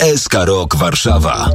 SK Rok Warszawa.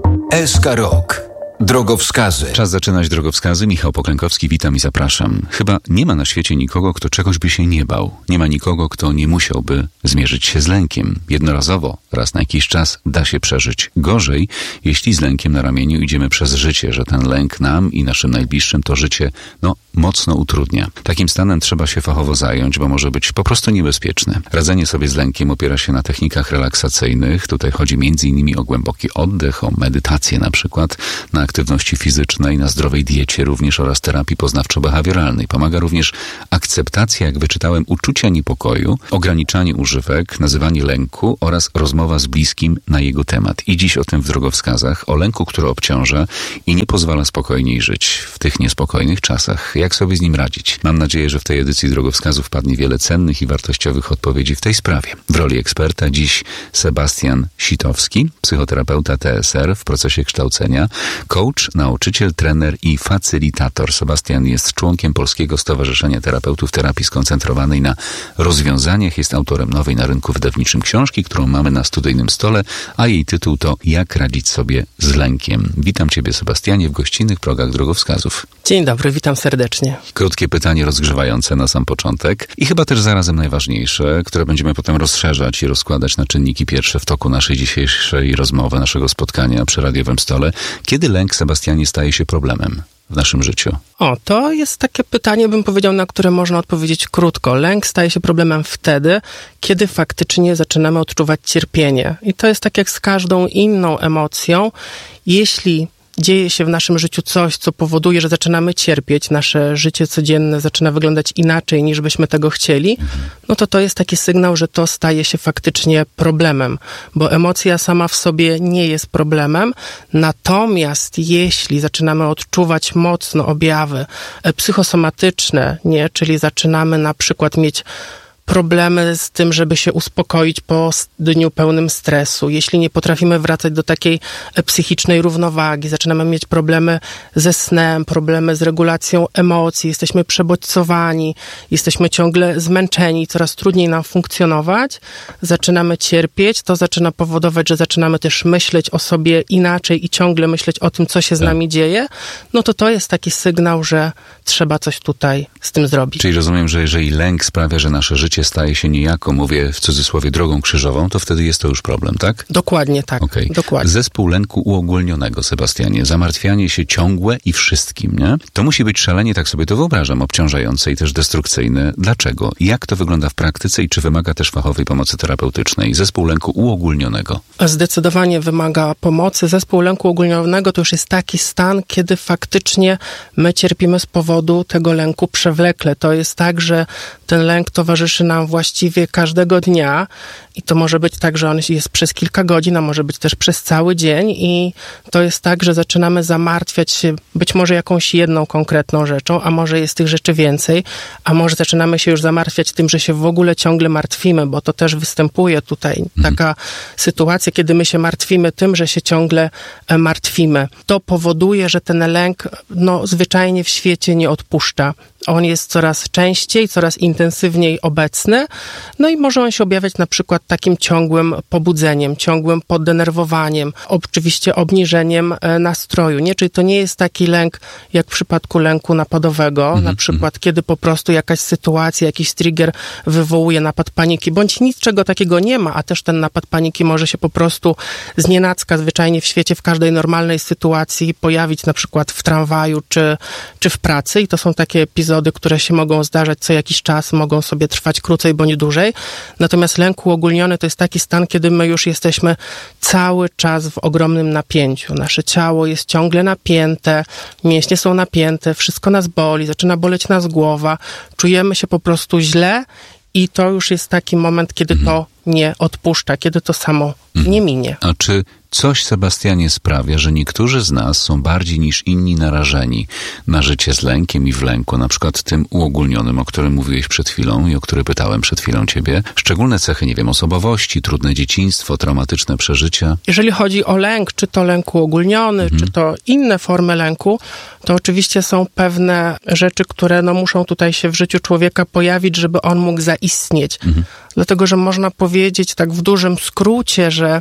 SK Rok. Drogowskazy. Czas zaczynać drogowskazy. Michał Poklękowski, witam i zapraszam. Chyba nie ma na świecie nikogo, kto czegoś by się nie bał. Nie ma nikogo, kto nie musiałby zmierzyć się z lękiem. Jednorazowo, raz na jakiś czas da się przeżyć. Gorzej, jeśli z lękiem na ramieniu idziemy przez życie, że ten lęk nam i naszym najbliższym to życie, mocno utrudnia. Takim stanem trzeba się fachowo zająć, bo może być po prostu niebezpieczny. Radzenie sobie z lękiem opiera się na technikach relaksacyjnych. Tutaj chodzi m.in. o głęboki oddech, o medytację na przykład, na aktywności fizycznej, na zdrowej diecie również oraz terapii poznawczo-behawioralnej. Pomaga również akceptacja, jak wyczytałem, uczucia niepokoju, ograniczanie używek, nazywanie lęku oraz rozmowa z bliskim na jego temat. I dziś o tym w drogowskazach, o lęku, który obciąża i nie pozwala spokojniej żyć w tych niespokojnych czasach. Jak sobie z nim radzić? Mam nadzieję, że w tej edycji drogowskazów padnie wiele cennych i wartościowych odpowiedzi w tej sprawie. W roli eksperta dziś Sebastian Sitowski, psychoterapeuta TSR w procesie kształcenia, coach, nauczyciel, trener i facylitator. Sebastian jest członkiem Polskiego Stowarzyszenia Terapeutów Terapii Skoncentrowanej na Rozwiązaniach. Jest autorem nowej na rynku wydawniczym książki, którą mamy na studyjnym stole, a jej tytuł to Jak radzić sobie z lękiem. Witam Ciebie, Sebastianie, w gościnnych progach drogowskazów. Dzień dobry, witam serdecznie. Krótkie pytanie rozgrzewające na sam początek i chyba też zarazem najważniejsze, które będziemy potem rozszerzać i rozkładać na czynniki pierwsze w toku naszej dzisiejszej rozmowy, naszego spotkania przy radiowym stole. Kiedy lęk, Sebastianie, staje się problemem w naszym życiu? To jest takie pytanie, bym powiedział, na które można odpowiedzieć krótko. Lęk staje się problemem wtedy, kiedy faktycznie zaczynamy odczuwać cierpienie. I to jest tak jak z każdą inną emocją. Jeśli dzieje się w naszym życiu coś, co powoduje, że zaczynamy cierpieć, nasze życie codzienne zaczyna wyglądać inaczej, niż byśmy tego chcieli, to jest taki sygnał, że to staje się faktycznie problemem, bo emocja sama w sobie nie jest problemem, natomiast jeśli zaczynamy odczuwać mocno objawy psychosomatyczne, czyli zaczynamy na przykład mieć problemy z tym, żeby się uspokoić po dniu pełnym stresu. Jeśli nie potrafimy wracać do takiej psychicznej równowagi, zaczynamy mieć problemy ze snem, problemy z regulacją emocji, jesteśmy przebodźcowani, jesteśmy ciągle zmęczeni, coraz trudniej nam funkcjonować, zaczynamy cierpieć, to zaczyna powodować, że zaczynamy też myśleć o sobie inaczej i ciągle myśleć o tym, co się z nami dzieje, to jest taki sygnał, że trzeba coś tutaj z tym zrobić. Czyli rozumiem, że jeżeli lęk sprawia, że nasze życie staje się niejako, mówię w cudzysłowie, drogą krzyżową, to wtedy jest to już problem, tak? Dokładnie tak. Okay. Dokładnie. Zespół lęku uogólnionego, Sebastianie, zamartwianie się ciągłe i wszystkim, nie? To musi być szalenie, tak sobie to wyobrażam, obciążające i też destrukcyjne. Dlaczego? Jak to wygląda w praktyce i czy wymaga też fachowej pomocy terapeutycznej? Zespół lęku uogólnionego. Zdecydowanie wymaga pomocy. Zespół lęku uogólnionego to już jest taki stan, kiedy faktycznie my cierpimy z powodu tego lęku przewlekle. To jest tak, że ten lęk towarzyszy nam właściwie każdego dnia i to może być tak, że on jest przez kilka godzin, a może być też przez cały dzień i to jest tak, że zaczynamy zamartwiać się być może jakąś jedną konkretną rzeczą, a może jest tych rzeczy więcej, a może zaczynamy się już zamartwiać tym, że się w ogóle ciągle martwimy, bo to też występuje tutaj taka sytuacja, kiedy my się martwimy tym, że się ciągle martwimy. To powoduje, że ten lęk zwyczajnie w świecie nie odpuszcza. On jest coraz częściej, coraz intensywniej obecny, i może on się objawiać na przykład takim ciągłym pobudzeniem, ciągłym poddenerwowaniem, oczywiście obniżeniem nastroju, Czyli to nie jest taki lęk, jak w przypadku lęku napadowego, na przykład kiedy po prostu jakaś sytuacja, jakiś trigger wywołuje napad paniki, bądź niczego takiego nie ma, a też ten napad paniki może się po prostu znienacka zwyczajnie w świecie, w każdej normalnej sytuacji pojawić, na przykład w tramwaju czy w pracy i to są takie epizody, które się mogą zdarzać co jakiś czas, mogą sobie trwać krócej bądź dłużej. Natomiast lęk uogólniony to jest taki stan, kiedy my już jesteśmy cały czas w ogromnym napięciu. Nasze ciało jest ciągle napięte, mięśnie są napięte, wszystko nas boli, zaczyna boleć nas głowa, czujemy się po prostu źle i to już jest taki moment, kiedy to nie odpuszcza, kiedy to samo nie minie. A czy coś, Sebastianie, sprawia, że niektórzy z nas są bardziej niż inni narażeni na życie z lękiem i w lęku, na przykład tym uogólnionym, o którym mówiłeś przed chwilą i o który pytałem przed chwilą ciebie? Szczególne cechy, osobowości, trudne dzieciństwo, traumatyczne przeżycia? Jeżeli chodzi o lęk, czy to lęk uogólniony, czy to inne formy lęku, to oczywiście są pewne rzeczy, które muszą tutaj się w życiu człowieka pojawić, żeby on mógł zaistnieć. Dlatego, że można powiedzieć tak w dużym skrócie, że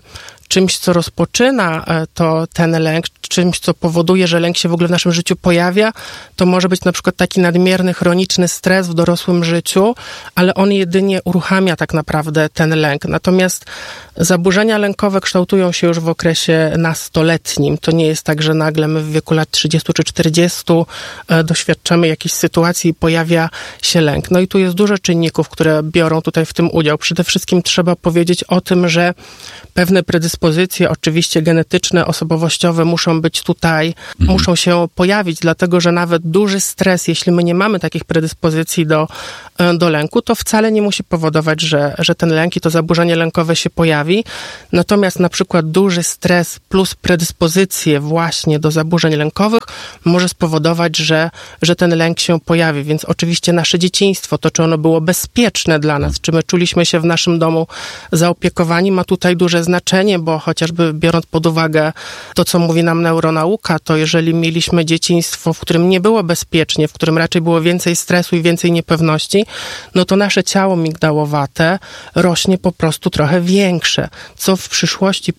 czymś, co rozpoczyna to ten lęk, czymś, co powoduje, że lęk się w ogóle w naszym życiu pojawia, to może być na przykład taki nadmierny, chroniczny stres w dorosłym życiu, ale on jedynie uruchamia tak naprawdę ten lęk. Natomiast zaburzenia lękowe kształtują się już w okresie nastoletnim. To nie jest tak, że nagle my w wieku lat 30 czy 40 doświadczamy jakiejś sytuacji i pojawia się lęk. No i tu jest dużo czynników, które biorą tutaj w tym udział. Przede wszystkim trzeba powiedzieć o tym, że pewne predyspozycje, oczywiście genetyczne, osobowościowe, muszą być tutaj, muszą się pojawić, dlatego że nawet duży stres, jeśli my nie mamy takich predyspozycji do lęku, to wcale nie musi powodować, że ten lęk i to zaburzenie lękowe się pojawi. Natomiast na przykład duży stres plus predyspozycje właśnie do zaburzeń lękowych może spowodować, że ten lęk się pojawi. Więc oczywiście nasze dzieciństwo, to czy ono było bezpieczne dla nas, czy my czuliśmy się w naszym domu zaopiekowani, ma tutaj duże znaczenie, bo chociażby biorąc pod uwagę to, co mówi nam neuronauka, to jeżeli mieliśmy dzieciństwo, w którym nie było bezpiecznie, w którym raczej było więcej stresu i więcej niepewności, no to nasze ciało migdałowate rośnie po prostu trochę większe, co w przyszłości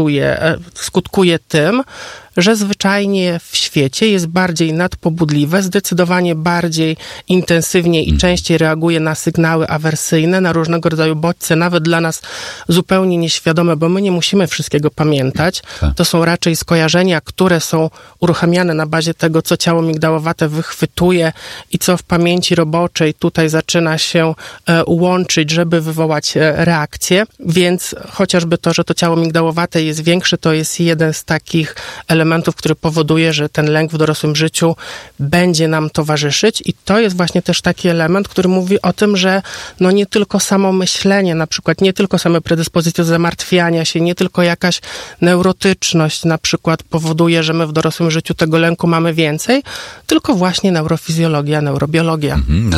skutkuje tym, że zwyczajnie w świecie jest bardziej nadpobudliwe, zdecydowanie bardziej intensywnie i częściej reaguje na sygnały awersyjne, na różnego rodzaju bodźce, nawet dla nas zupełnie nieświadome, bo my nie musimy wszystkiego pamiętać. To są raczej skojarzenia, które są uruchamiane na bazie tego, co ciało migdałowate wychwytuje i co w pamięci roboczej tutaj zaczyna się łączyć, żeby wywołać reakcję. Więc chociażby to, że to ciało migdałowate jest większe, to jest jeden z takich elementów, który powoduje, że ten lęk w dorosłym życiu będzie nam towarzyszyć i to jest właśnie też taki element, który mówi o tym, że no nie tylko samo myślenie, na przykład nie tylko same predyspozycje do zamartwiania się, nie tylko jakaś neurotyczność na przykład powoduje, że my w dorosłym życiu tego lęku mamy więcej, tylko właśnie neurofizjologia, neurobiologia. Na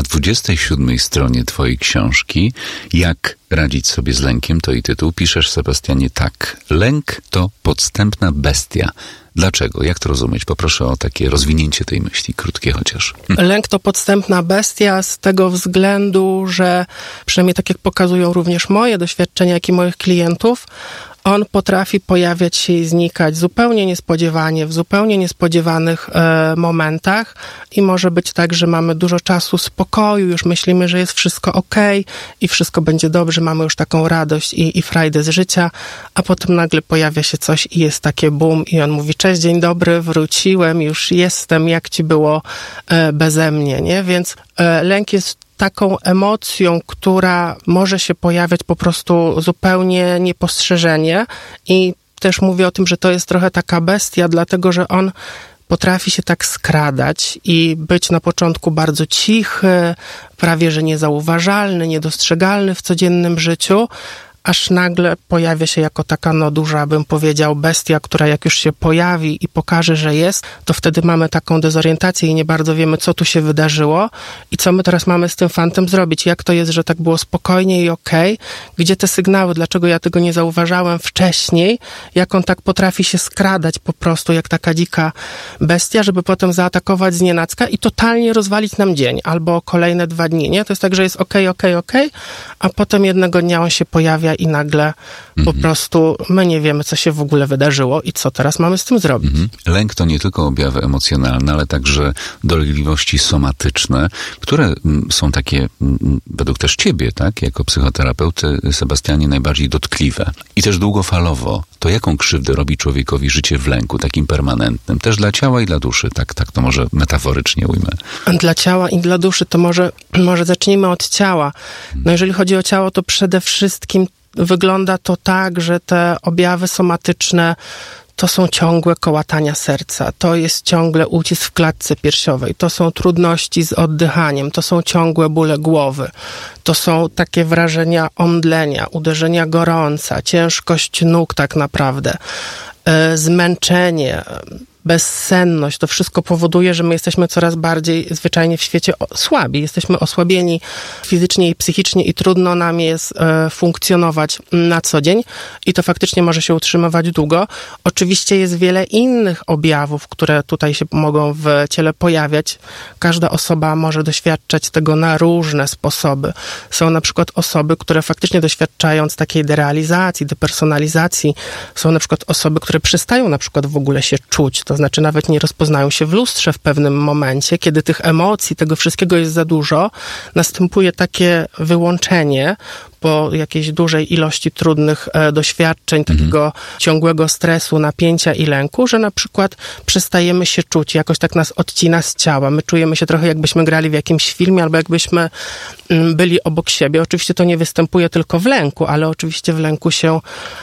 27 stronie twojej książki Jak radzić sobie z lękiem, to i tytuł, piszesz, Sebastianie, tak. Lęk to podstępna bestia. Dlaczego? Jak to rozumieć? Poproszę o takie rozwinięcie tej myśli, krótkie chociaż. Lęk to podstępna bestia z tego względu, że przynajmniej tak jak pokazują również moje doświadczenia, jak i moich klientów, on potrafi pojawiać się i znikać zupełnie niespodziewanie, w zupełnie niespodziewanych momentach i może być tak, że mamy dużo czasu spokoju, już myślimy, że jest wszystko okej i wszystko będzie dobrze, mamy już taką radość i frajdę z życia, a potem nagle pojawia się coś i jest takie boom i on mówi: cześć, dzień dobry, wróciłem, już jestem, jak ci było beze mnie, nie? Więc lęk jest taką emocją, która może się pojawiać po prostu zupełnie niepostrzeżenie i też mówię o tym, że to jest trochę taka bestia, dlatego że on potrafi się tak skradać i być na początku bardzo cichy, prawie że niezauważalny, niedostrzegalny w codziennym życiu, aż nagle pojawia się jako taka duża, bym powiedział, bestia, która jak już się pojawi i pokaże, że jest, to wtedy mamy taką dezorientację i nie bardzo wiemy, co tu się wydarzyło i co my teraz mamy z tym fantem zrobić. Jak to jest, że tak było spokojnie i okej? Gdzie te sygnały? Dlaczego ja tego nie zauważałem wcześniej? Jak on tak potrafi się skradać po prostu, jak taka dzika bestia, żeby potem zaatakować znienacka i totalnie rozwalić nam dzień albo kolejne 2 dni, nie? To jest tak, że jest okej, a potem jednego dnia on się pojawia i nagle po prostu my nie wiemy, co się w ogóle wydarzyło i co teraz mamy z tym zrobić. Lęk to nie tylko objawy emocjonalne, ale także dolegliwości somatyczne, które są takie, według też ciebie, tak, jako psychoterapeuty, Sebastianie, najbardziej dotkliwe. I też długofalowo. To jaką krzywdę robi człowiekowi życie w lęku, takim permanentnym? Też dla ciała i dla duszy, tak to może metaforycznie ujmę. Dla ciała i dla duszy to może zacznijmy od ciała. No jeżeli chodzi o ciało, to przede wszystkim wygląda to tak, że te objawy somatyczne to są ciągłe kołatania serca, to jest ciągle ucisk w klatce piersiowej, to są trudności z oddychaniem, to są ciągłe bóle głowy, to są takie wrażenia omdlenia, uderzenia gorąca, ciężkość nóg tak naprawdę, zmęczenie, bezsenność, to wszystko powoduje, że my jesteśmy coraz bardziej zwyczajnie w świecie słabi. Jesteśmy osłabieni fizycznie i psychicznie i trudno nam jest funkcjonować na co dzień i to faktycznie może się utrzymywać długo. Oczywiście jest wiele innych objawów, które tutaj się mogą w ciele pojawiać. Każda osoba może doświadczać tego na różne sposoby. Są na przykład osoby, które faktycznie doświadczając takiej derealizacji, depersonalizacji, są na przykład osoby, które przestają na przykład w ogóle się czuć, to znaczy nawet nie rozpoznają się w lustrze w pewnym momencie, kiedy tych emocji, tego wszystkiego jest za dużo, następuje takie wyłączenie po jakiejś dużej ilości trudnych doświadczeń, takiego ciągłego stresu, napięcia i lęku, że na przykład przestajemy się czuć, jakoś tak nas odcina z ciała. My czujemy się trochę jakbyśmy grali w jakimś filmie albo jakbyśmy byli obok siebie. Oczywiście to nie występuje tylko w lęku, ale oczywiście w lęku się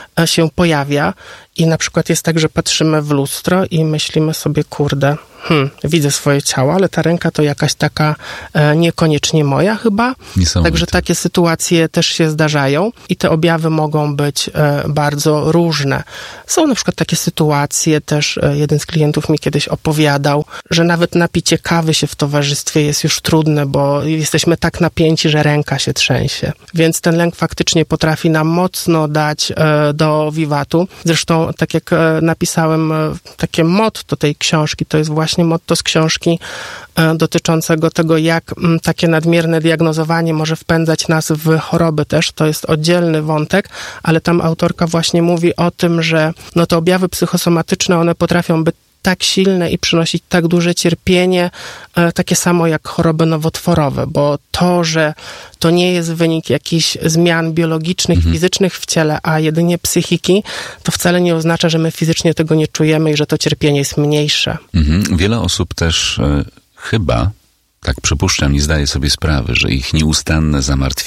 pojawia i na przykład jest tak, że patrzymy w lustro i myślimy sobie, kurde, widzę swoje ciało, ale ta ręka to jakaś taka niekoniecznie moja chyba. Także takie sytuacje też się zdarzają i te objawy mogą być bardzo różne. Są na przykład takie sytuacje, też jeden z klientów mi kiedyś opowiadał, że nawet napicie kawy się w towarzystwie jest już trudne, bo jesteśmy tak napięci, że ręka się trzęsie. Więc ten lęk faktycznie potrafi nam mocno dać do wiwatu. Zresztą, tak jak napisałem takie motto tej książki, to jest właśnie motto z książki dotyczącego tego, jak takie nadmierne diagnozowanie może wpędzać nas w choroby też. To jest oddzielny wątek, ale tam autorka właśnie mówi o tym, że te objawy psychosomatyczne, one potrafią być tak silne i przynosić tak duże cierpienie, takie samo jak choroby nowotworowe, bo to, że to nie jest wynik jakichś zmian biologicznych, fizycznych w ciele, a jedynie psychiki, to wcale nie oznacza, że my fizycznie tego nie czujemy i że to cierpienie jest mniejsze. Wiele osób też chyba, tak przypuszczam, nie zdaje sobie sprawy, że ich nieustanne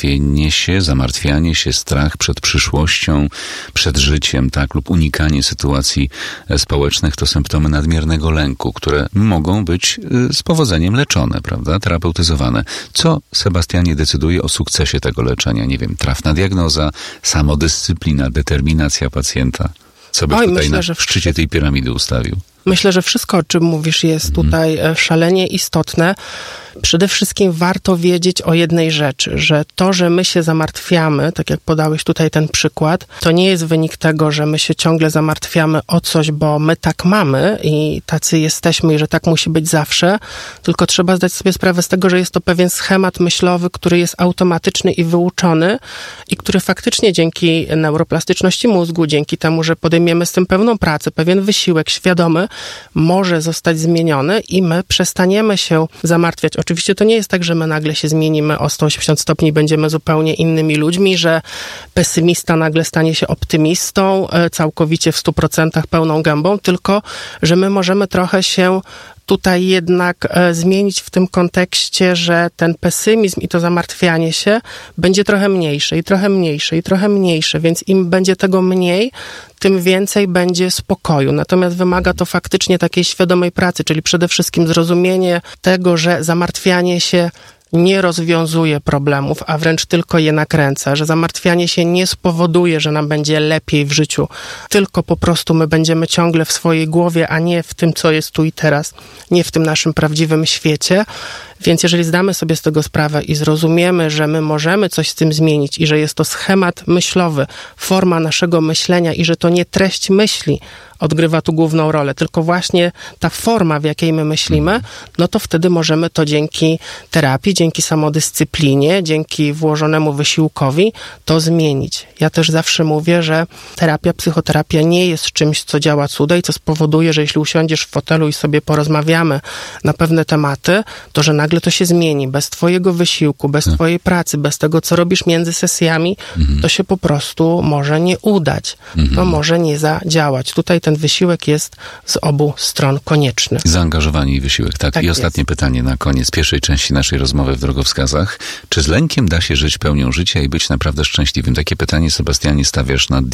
zamartwianie się, strach przed przyszłością, przed życiem, tak, lub unikanie sytuacji społecznych to symptomy nadmiernego lęku, które mogą być z powodzeniem leczone, prawda, terapeutyzowane. Co, Sebastianie, decyduje o sukcesie tego leczenia? Nie wiem, trafna diagnoza, samodyscyplina, determinacja pacjenta. Co by tutaj na szczycie tej piramidy ustawił? Myślę, że wszystko, o czym mówisz, jest tutaj szalenie istotne. Przede wszystkim warto wiedzieć o jednej rzeczy, że to, że my się zamartwiamy, tak jak podałeś tutaj ten przykład, to nie jest wynik tego, że my się ciągle zamartwiamy o coś, bo my tak mamy i tacy jesteśmy i że tak musi być zawsze, tylko trzeba zdać sobie sprawę z tego, że jest to pewien schemat myślowy, który jest automatyczny i wyuczony i który faktycznie dzięki neuroplastyczności mózgu, dzięki temu, że podejmiemy z tym pewną pracę, pewien wysiłek świadomy, może zostać zmieniony i my przestaniemy się zamartwiać. Oczywiście to nie jest tak, że my nagle się zmienimy o 180 stopni i będziemy zupełnie innymi ludźmi, że pesymista nagle stanie się optymistą, całkowicie w 100% pełną gębą, tylko że my możemy trochę się tutaj jednak zmienić w tym kontekście, że ten pesymizm i to zamartwianie się będzie trochę mniejsze i trochę mniejsze i trochę mniejsze, więc im będzie tego mniej, tym więcej będzie spokoju. Natomiast wymaga to faktycznie takiej świadomej pracy, czyli przede wszystkim zrozumienie tego, że zamartwianie się nie rozwiązuje problemów, a wręcz tylko je nakręca, że zamartwianie się nie spowoduje, że nam będzie lepiej w życiu, tylko po prostu my będziemy ciągle w swojej głowie, a nie w tym, co jest tu i teraz, nie w tym naszym prawdziwym świecie. Więc jeżeli zdamy sobie z tego sprawę i zrozumiemy, że my możemy coś z tym zmienić i że jest to schemat myślowy, forma naszego myślenia i że to nie treść myśli odgrywa tu główną rolę, tylko właśnie ta forma, w jakiej my myślimy, no to wtedy możemy to dzięki terapii, dzięki samodyscyplinie, dzięki włożonemu wysiłkowi to zmienić. Ja też zawsze mówię, że psychoterapia nie jest czymś, co działa cuda i co spowoduje, że jeśli usiądziesz w fotelu i sobie porozmawiamy na pewne tematy, to że nagle to się zmieni. Bez twojego wysiłku, bez twojej pracy, bez tego, co robisz między sesjami, to się po prostu może nie udać. To może nie zadziałać. Tutaj ten wysiłek jest z obu stron konieczny. Zaangażowanie i wysiłek, tak. I ostatnie pytanie na koniec pierwszej części naszej rozmowy w Drogowskazach. Czy z lękiem da się żyć pełnią życia i być naprawdę szczęśliwym? Takie pytanie, Sebastianie, stawiasz na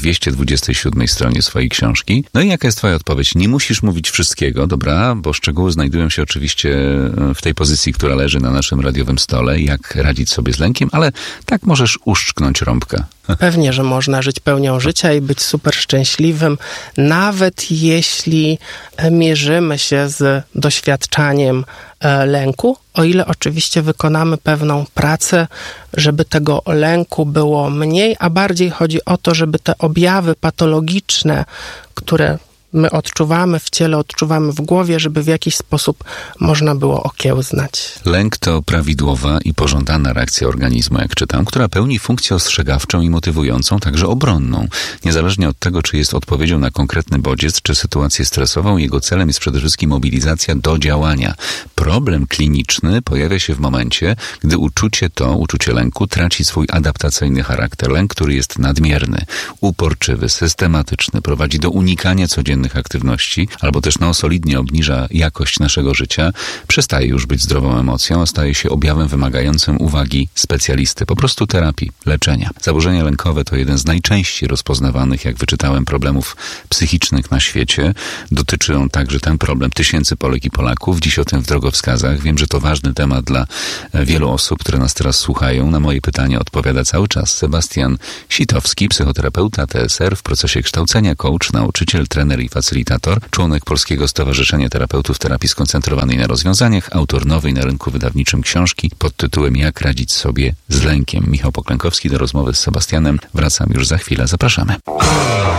227 stronie swojej książki. No i jaka jest twoja odpowiedź? Nie musisz mówić wszystkiego, dobra, bo szczegóły znajdują się oczywiście w tej pozycji, którą która leży na naszym radiowym stole, jak radzić sobie z lękiem, ale tak możesz uszczknąć rąbka. Pewnie, że można żyć pełnią życia i być super szczęśliwym, nawet jeśli mierzymy się z doświadczaniem lęku, o ile oczywiście wykonamy pewną pracę, żeby tego lęku było mniej, a bardziej chodzi o to, żeby te objawy patologiczne, które my odczuwamy w ciele, odczuwamy w głowie, żeby w jakiś sposób można było okiełznać. Lęk to prawidłowa i pożądana reakcja organizmu, jak czytam, która pełni funkcję ostrzegawczą i motywującą, także obronną. Niezależnie od tego, czy jest odpowiedzią na konkretny bodziec, czy sytuację stresową, jego celem jest przede wszystkim mobilizacja do działania. Problem kliniczny pojawia się w momencie, gdy uczucie lęku traci swój adaptacyjny charakter. Lęk, który jest nadmierny, uporczywy, systematyczny, prowadzi do unikania codziennych aktywności, albo też solidnie obniża jakość naszego życia, przestaje już być zdrową emocją, a staje się objawem wymagającym uwagi specjalisty, po prostu terapii, leczenia. Zaburzenia lękowe to jeden z najczęściej rozpoznawanych, jak wyczytałem, problemów psychicznych na świecie. Dotyczy on także ten problem tysięcy Polek i Polaków. Dziś o tym w drogowskazach. Wiem, że to ważny temat dla wielu osób, które nas teraz słuchają. Na moje pytanie odpowiada cały czas Sebastian Sitowski, psychoterapeuta TSR w procesie kształcenia, coach, nauczyciel, trener i facylitator, członek Polskiego Stowarzyszenia Terapeutów Terapii Skoncentrowanej na Rozwiązaniach, autor nowej na rynku wydawniczym książki pod tytułem Jak radzić sobie z lękiem. Michał Poklękowski, do rozmowy z Sebastianem wracam już za chwilę. Zapraszamy.